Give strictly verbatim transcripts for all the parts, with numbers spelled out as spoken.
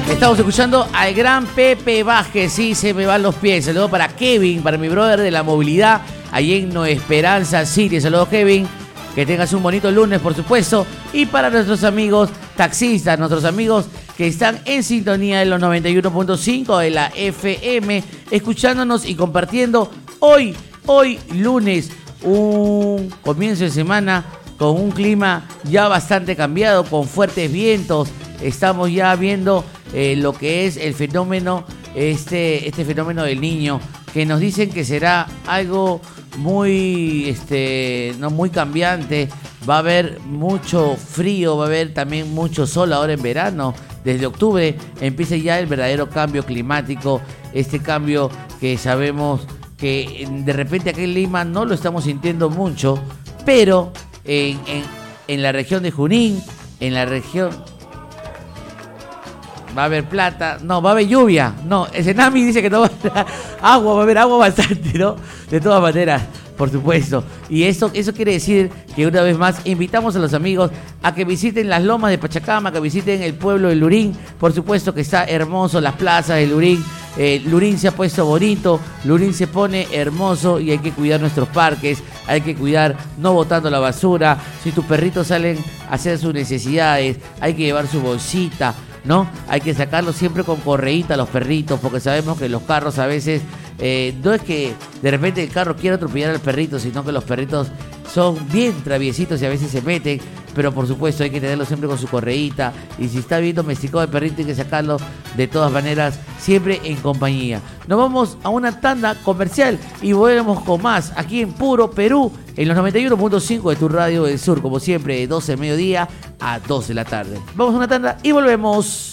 Estamos escuchando al gran Pepe Vázquez, sí, se me van los pies. Saludos para Kevin, para mi brother de la movilidad, allí en Nueva Esperanza City. Saludos, Kevin. Que tengas un bonito lunes, por supuesto. Y para nuestros amigos taxistas, nuestros amigos que están en sintonía de los noventa y uno punto cinco de la F M, escuchándonos y compartiendo hoy, hoy lunes, un comienzo de semana con un clima ya bastante cambiado, con fuertes vientos. Estamos ya viendo eh, lo que es el fenómeno, este, este fenómeno del Niño, que nos dicen que será algo muy, este, no muy cambiante. Va a haber mucho frío, va a haber también mucho sol ahora en verano. Desde octubre empieza ya el verdadero cambio climático, este cambio que sabemos que de repente aquí en Lima no lo estamos sintiendo mucho, pero en, en, en la región de Junín, en la región... Va a haber plata, no, va a haber lluvia. No, el Senami dice que no va a haber agua, va a haber agua bastante, ¿no? De todas maneras, por supuesto. Y eso, eso quiere decir que una vez más invitamos a los amigos a que visiten las lomas de Pachacama, que visiten el pueblo de Lurín. Por supuesto que está hermoso, las plazas de Lurín. Eh, Lurín se ha puesto bonito, Lurín se pone hermoso y hay que cuidar nuestros parques, hay que cuidar no botando la basura. Si tus perritos salen a hacer sus necesidades, hay que llevar su bolsita, ¿no? Hay que sacarlos siempre con correíta a los perritos, porque sabemos que los carros a veces, eh, no es que de repente el carro quiera atropellar al perrito, sino que los perritos son bien traviesitos y a veces se meten, pero por supuesto hay que tenerlo siempre con su correíta, y si está bien domesticado el perrito hay que sacarlo de todas maneras, siempre en compañía. Nos vamos a una tanda comercial y volvemos con más aquí en Puro Perú, en los noventa y uno punto cinco de tu radio del sur, como siempre, de doce del mediodía a dos de la tarde. Vamos a una tanda y volvemos.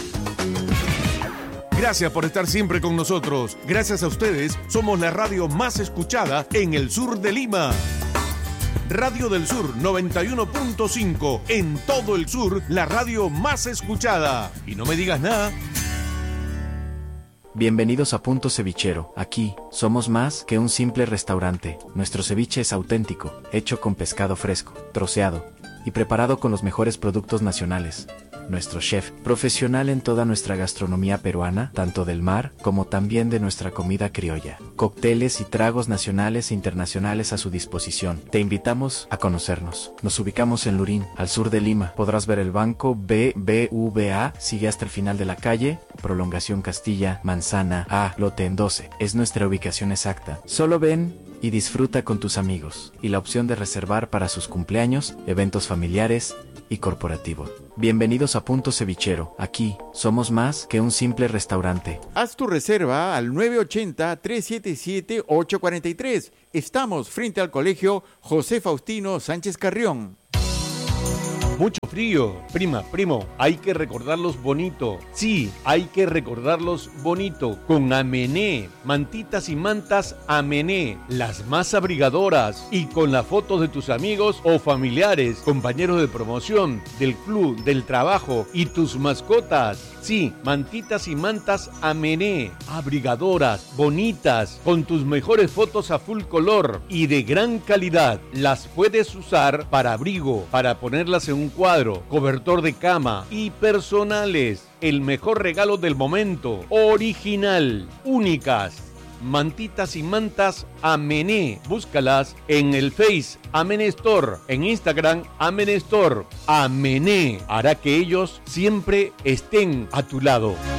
Gracias por estar siempre con nosotros. Gracias a ustedes, somos la radio más escuchada en el sur de Lima. Radio del Sur noventa y uno punto cinco, en todo el sur, la radio más escuchada. Y no me digas nada. Bienvenidos a Punto Cevichero. Aquí, somos más que un simple restaurante. Nuestro ceviche es auténtico, hecho con pescado fresco, troceado y preparado con los mejores productos nacionales. Nuestro chef, profesional en toda nuestra gastronomía peruana, tanto del mar como también de nuestra comida criolla. Cócteles y tragos nacionales e internacionales a su disposición. Te invitamos a conocernos. Nos ubicamos en Lurín, al sur de Lima. Podrás ver el banco B B V A, sigue hasta el final de la calle, Prolongación Castilla, Manzana A, lote en doce. Es nuestra ubicación exacta. Solo ven y disfruta con tus amigos. Y la opción de reservar para sus cumpleaños, eventos familiares y corporativo. Bienvenidos a Punto Cevichero. Aquí somos más que un simple restaurante. Haz tu reserva al nueve ochenta, trescientos setenta y siete, ochocientos cuarenta y tres. Estamos frente al colegio José Faustino Sánchez Carrión. Mucho frío, prima, primo, hay que recordarlos bonito. Sí, hay que recordarlos bonito. Con Amené, mantitas y mantas Amené, las más abrigadoras. Y con la foto de tus amigos o familiares, compañeros de promoción, del club, del trabajo y tus mascotas. Sí, mantitas y mantas Amené, abrigadoras, bonitas, con tus mejores fotos a full color y de gran calidad. Las puedes usar para abrigo, para ponerlas en un cuadro, cobertor de cama y personales. El mejor regalo del momento, original, únicas. Mantitas y mantas Amené. Búscalas en el Face Amené Store, en Instagram Amené Store. Amené hará que ellos siempre estén a tu lado.